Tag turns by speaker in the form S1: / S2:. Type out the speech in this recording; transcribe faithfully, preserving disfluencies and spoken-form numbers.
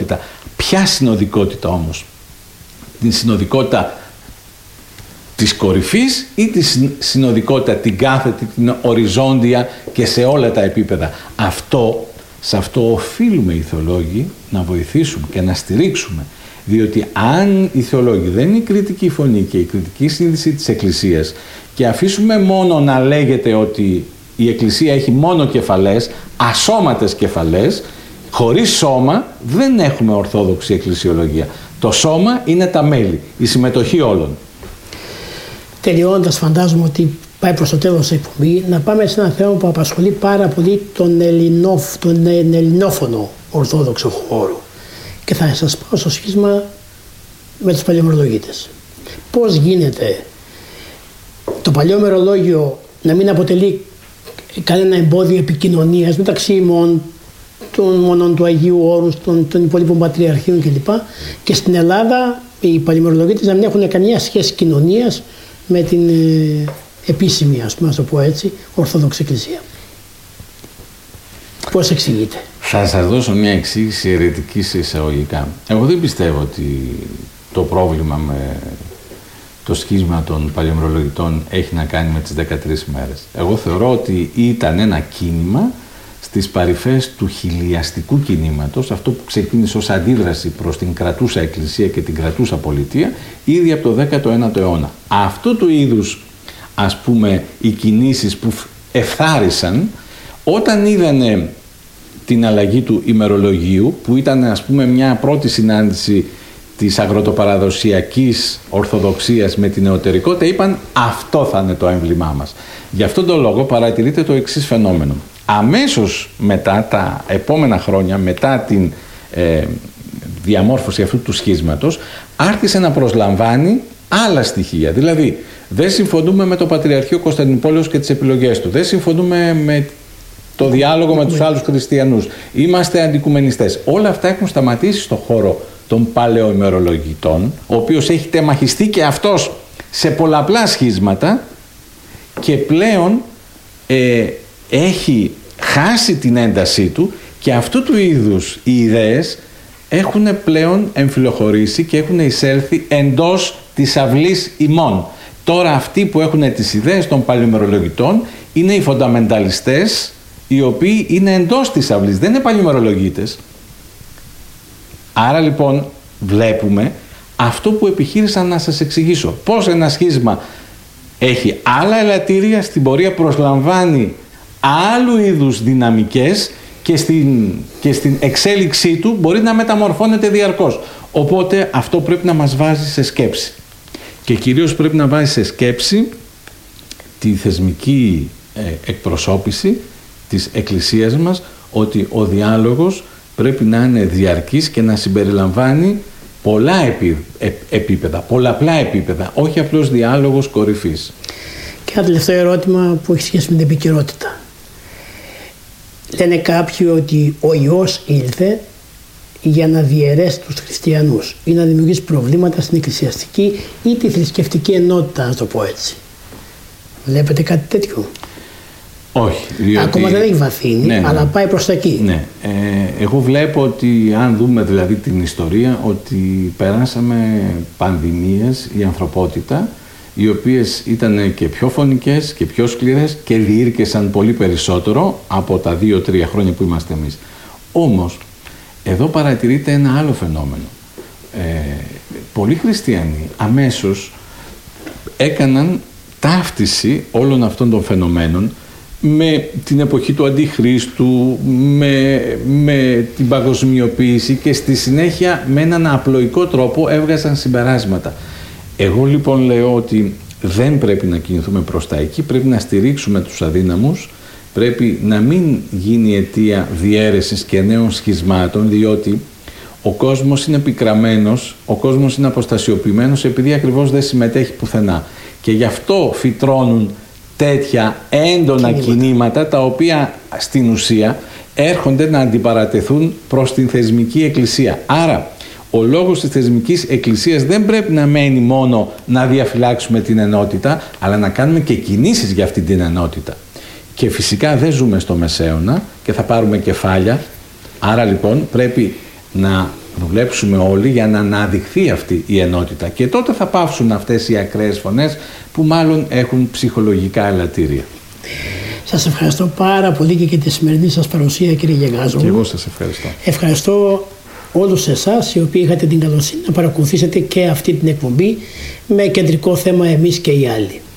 S1: συνοδικότητα. Ποια συνοδικότητα όμως? Την συνοδικότητα της κορυφής ή τη συνοδικότητα την κάθετη, την οριζόντια και σε όλα τα επίπεδα? Αυτό, σε αυτό οφείλουμε οι θεολόγοι να βοηθήσουμε και να στηρίξουμε. Διότι αν οι θεολόγοι δεν είναι η κριτική φωνή και η κριτική σύνδεση της Εκκλησίας και αφήσουμε μόνο να λέγεται ότι η Εκκλησία έχει μόνο κεφαλές, ασώματες κεφαλές, χωρίς σώμα δεν έχουμε ορθόδοξη εκκλησιολογία. Το σώμα είναι τα μέλη, η συμμετοχή όλων.
S2: Τελειώντας, φαντάζομαι ότι πάει προς το τέλος της εκπομπή, να πάμε σε ένα θέμα που απασχολεί πάρα πολύ τον, ελληνόφ, τον ελληνόφωνο ορθόδοξο χώρο. Και θα σας πάω στο σχίσμα με τους παλαιομερολογίτες. Πώς γίνεται το παλιό μερολόγιο να μην αποτελεί κανένα εμπόδιο επικοινωνίας μεταξύ ημών, των μονών του Αγίου Όρους, των, των υπόλοιπων πατριαρχείων κλπ. Και στην Ελλάδα οι παλαιομερολογίτες να μην έχουν καμία σχέση κοινωνίας με την ε, επίσημη, ας πούμε, να το πω έτσι, Ορθόδοξη Εκκλησία. Πώς εξηγείται?
S1: Θα σας δώσω μια εξήγηση αιρετική σε εισαγωγικά. Εγώ δεν πιστεύω ότι το πρόβλημα με το σχίσμα των παλαιομερολογητών έχει να κάνει με τις δεκατρείς μέρες. Εγώ θεωρώ ότι ήταν ένα κίνημα στις παρυφές του χιλιαστικού κινήματος, αυτό που ξεκίνησε ως αντίδραση προς την κρατούσα Εκκλησία και την κρατούσα πολιτεία ήδη από το δέκατο ένατο αιώνα. Αυτού του είδους, ας πούμε, οι κινήσεις που ευθάρισαν όταν είδανε την αλλαγή του ημερολογίου, που ήταν, ας πούμε, μια πρώτη συνάντηση της αγροτοπαραδοσιακής ορθοδοξίας με την νεωτερικότητα, είπαν αυτό θα είναι το έμβλημά μας. Γι' αυτόν τον λόγο παρατηρείται το εξής φαινόμενο. Αμέσως μετά τα επόμενα χρόνια, μετά την ε, διαμόρφωση αυτού του σχίσματος, άρχισε να προσλαμβάνει άλλα στοιχεία. Δηλαδή, δεν συμφωνούμε με το Πατριαρχείο Κωνσταντινούπολεως και τις επιλογές του, δεν συμφωνούμε με το διάλογο με τους άλλους χριστιανούς, είμαστε αντικουμενιστές. Όλα αυτά έχουν σταματήσει στον χώρο των παλαιοημερολογητών, ο οποίος έχει τεμαχιστεί και αυτός σε πολλαπλά σχίσματα και πλέον ε, έχει χάσει την έντασή του, και αυτού του είδους οι ιδέες έχουν πλέον εμφυλοχωρήσει και έχουν εισέλθει εντός της αυλής ημών. Τώρα αυτοί που έχουν τις ιδέες των παλαιομερολογητών είναι οι φονταμενταλιστές, οι οποίοι είναι εντός της αυλής, δεν είναι παλαιομερολογίτες. Άρα λοιπόν βλέπουμε αυτό που επιχείρησα να σας εξηγήσω. Πώς ένα σχίσμα έχει άλλα ελαττήρια, στην πορεία προσλαμβάνει άλλου είδους δυναμικές και στην, και στην εξέλιξή του μπορεί να μεταμορφώνεται διαρκώς. Οπότε αυτό πρέπει να μας βάζει σε σκέψη. Και κυρίως πρέπει να βάζει σε σκέψη τη θεσμική ε, εκπροσώπηση της Εκκλησίας μας, ότι ο διάλογος πρέπει να είναι διαρκής και να συμπεριλαμβάνει πολλά επί, ε, επίπεδα, πολλαπλά επίπεδα, όχι απλώς διάλογος κορυφής.
S2: Και ένα τελευταίο ερώτημα που έχει σχέση με την επικαιρότητα. Λένε κάποιοι ότι ο Υιός ήλθε για να διαιρέσει τους χριστιανούς ή να δημιουργήσει προβλήματα στην εκκλησιαστική ή τη θρησκευτική ενότητα, να το πω έτσι. Βλέπετε κάτι τέτοιο?
S1: Όχι. Διότι...
S2: Ακόμα δεν έχει βαθύνει, ναι, αλλά πάει προς τα εκεί.
S1: Ναι. Ε, εγώ βλέπω ότι, αν δούμε δηλαδή την ιστορία, ότι περάσαμε πανδημίες, η ανθρωπότητα, οι οποίες ήταν και πιο φωνικές και πιο σκληρές και διήρκεσαν πολύ περισσότερο από τα δύο τρία χρόνια που είμαστε εμείς. Όμως, εδώ παρατηρείται ένα άλλο φαινόμενο. Ε, πολλοί χριστιανοί αμέσως έκαναν ταύτιση όλων αυτών των φαινομένων με την εποχή του Αντιχρίστου, με, με την παγκοσμιοποίηση, και στη συνέχεια με έναν απλοϊκό τρόπο έβγαζαν συμπεράσματα. Εγώ λοιπόν λέω ότι δεν πρέπει να κινηθούμε προς τα εκεί, πρέπει να στηρίξουμε τους αδύναμους, πρέπει να μην γίνει αιτία διαίρεσης και νέων σχισμάτων, διότι ο κόσμος είναι πικραμένος, ο κόσμος είναι αποστασιοποιημένος επειδή ακριβώς δεν συμμετέχει πουθενά. Και γι' αυτό φυτρώνουν τέτοια έντονα κινήματα. κινήματα, τα οποία στην ουσία έρχονται να αντιπαρατεθούν προς την θεσμική εκκλησία. Άρα, ο λόγος της θεσμικής εκκλησίας δεν πρέπει να μένει μόνο να διαφυλάξουμε την ενότητα, αλλά να κάνουμε και κινήσεις για αυτή την ενότητα. Και φυσικά δεν ζούμε στο Μεσαίωνα και θα πάρουμε κεφάλια. Άρα λοιπόν πρέπει να δουλέψουμε όλοι για να αναδειχθεί αυτή η ενότητα και τότε θα πάυσουν αυτές οι ακραίες φωνές που μάλλον έχουν ψυχολογικά ελαττήρια.
S2: Σας ευχαριστώ πάρα πολύ και για τη σημερινή σας παρουσία, κύριε Γεγάζογλου.
S1: Και εγώ σας ευχαριστώ.
S2: Ευχαριστώ όλους εσάς οι οποίοι είχατε την καλοσύνη να παρακολουθήσετε και αυτή την εκπομπή με κεντρικό θέμα εμείς και οι άλλοι.